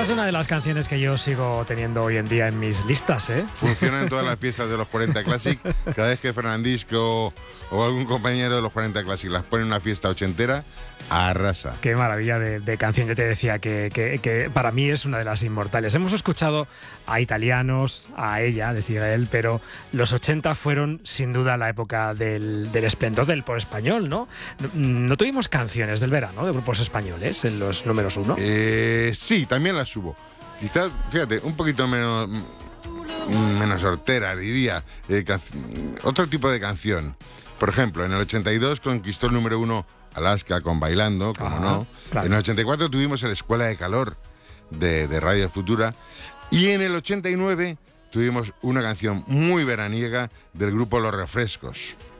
es una de las canciones que yo sigo teniendo hoy en día en mis listas, ¿eh? Funciona en todas las fiestas de los 40 Classic. Cada vez que Fernandisco o algún compañero de los 40 Classic las pone en una fiesta ochentera, arrasa. Qué maravilla de canción. Yo te decía que para mí es una de las inmortales. Hemos escuchado a italianos, a ella, de Sigel, pero los 80 fueron sin duda la época del esplendor del pop español, ¿no? No tuvimos canciones del verano de grupos españoles en los números 1. Sí, también las subo. Quizás, fíjate, un poquito menos hortera, diría. Otro tipo de canción. Por ejemplo, en el 82 conquistó el número 1 Alaska con Bailando, como no. Claro. En el 84 tuvimos el Escuela de Calor de Radio Futura. Y en el 89 tuvimos una canción muy veraniega del grupo Los Refrescos.